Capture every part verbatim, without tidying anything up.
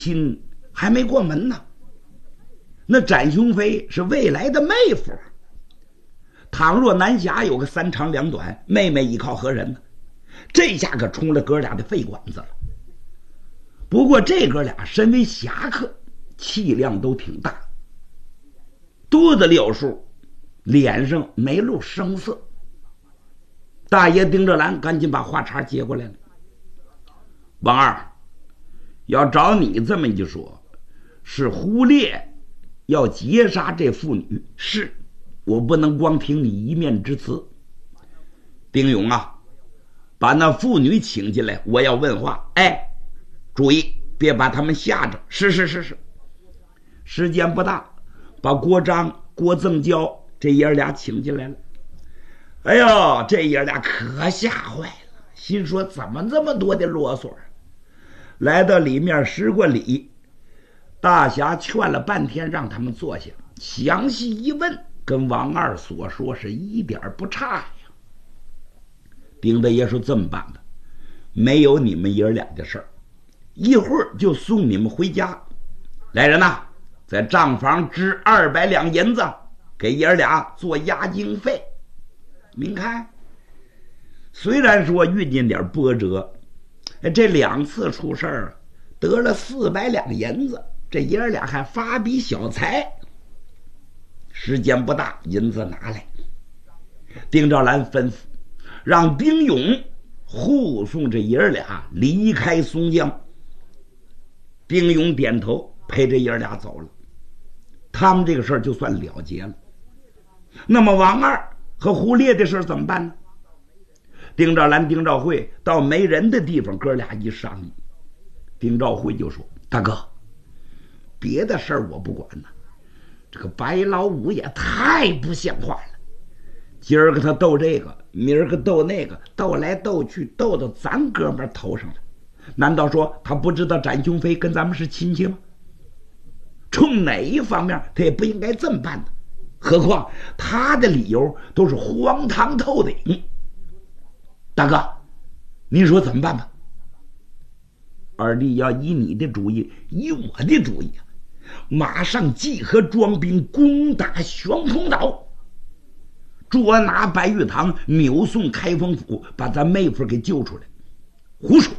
亲还没过门呢。那展雄飞是未来的妹夫，倘若南侠有个三长两短，妹妹依靠何人呢？这下可冲了哥俩的肺管子了。不过这哥俩身为侠客，气量都挺大，肚子里有数，脸上没露声色。大爷盯着兰，赶紧把话茬接过来了。王二，要找你这么一说，是胡烈要劫杀这妇女，是我不能光听你一面之词。丁勇啊，把那妇女请进来，我要问话。哎，注意别把他们吓着。是是是是。时间不大，把郭璋、郭赠交这爷俩请进来了。哎呦，这爷俩可吓坏了，心说怎么这么多的啰嗦啊！来到里面施过礼，大侠劝了半天，让他们坐下，详细一问，跟王二所说是一点不差呀。丁大爷说：“这么办吧，没有你们爷俩的事儿，一会儿就送你们回家。来人呐，在账房支二百两银子，给爷俩做押金费。您看，虽然说遇见点波折，这两次出事儿得了四百两银子，这爷俩还发笔小财。时间不大，银子拿来。”丁兆兰吩咐让丁勇护送这爷俩离开松江。丁勇点头，陪着爷俩走了。他们这个事儿就算了结了。那么王二和胡烈的事怎么办呢？丁兆兰、丁兆慧到没人的地方，哥俩一商议，丁兆慧就说：“大哥，别的事儿我不管呢，这个白老五也太不像话了。今儿个他斗这个，明儿个斗那个，斗来斗去，斗到咱哥们头上了。难道说他不知道展雄飞跟咱们是亲戚吗？冲哪一方面他也不应该这么办的。何况他的理由都是荒唐透顶。大哥，您说怎么办吧？”二弟要依你的主意，依我的主意啊，马上集合装兵攻打玄空岛，捉拿白玉堂，扭送开封府，把咱妹夫给救出来。胡说！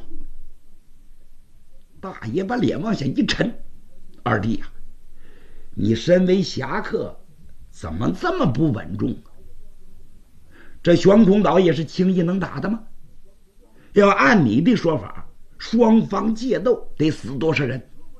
大爷把脸往下一沉：“二弟呀、啊，你身为侠客，怎么这么不稳重啊？这玄空岛也是轻易能打的吗？要按你的说法，双方械斗得死多少人？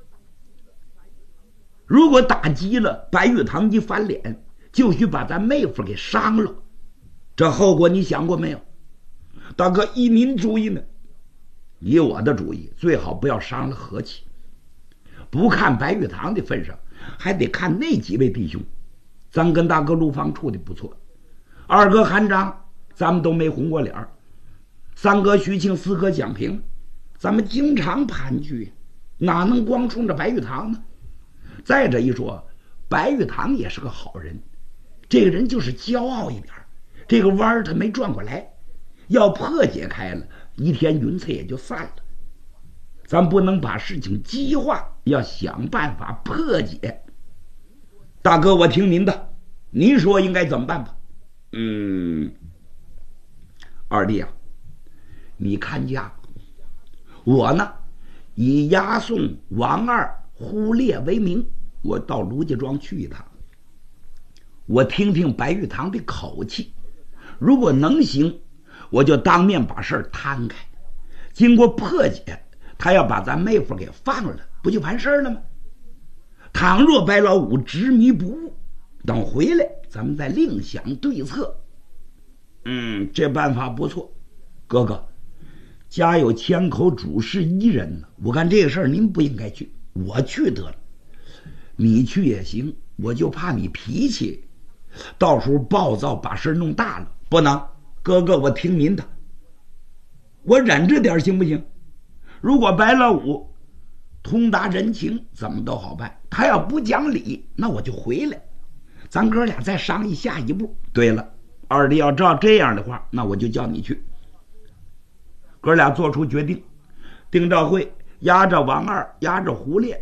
如果打击了白玉堂一翻脸，就许把咱妹夫给伤了，这后果你想过没有？大哥，依您主意呢？以我的主意，最好不要伤了和气。不看白玉堂的份上，还得看那几位弟兄。咱跟大哥陆方处的不错，二哥韩章咱们都没红过脸儿，三哥徐庆，四哥蒋平，咱们经常盘踞，哪能光冲着白玉堂呢？再者一说，白玉堂也是个好人，这个人就是骄傲一点，这个弯儿他没转过来，要破解开了，一天云彩也就散了。咱不能把事情激化，要想办法破解。大哥，我听您的，您说应该怎么办吧？嗯，二弟啊，你看家，我呢以押送王二、胡烈为名，我到卢家庄去一趟，我听听白玉堂的口气，如果能行，我就当面把事儿摊开，经过破解，他要把咱妹夫给放了，不就完事儿了吗？倘若白老五执迷不悟，等回来咱们再另想对策。嗯，这办法不错。哥哥，家有千口，主事一人呢，我干这个事儿您不应该去，我去得了。你去也行，我就怕你脾气，到时候暴躁把事弄大了。不能，哥哥，我听您的，我忍着点行不行？如果白老五通达人情，怎么都好办，他要不讲理，那我就回来，咱哥俩再商议下一步。对了，二弟要照这样的话，那我就叫你去。哥俩做出决定，丁兆慧押着王二，押着胡烈，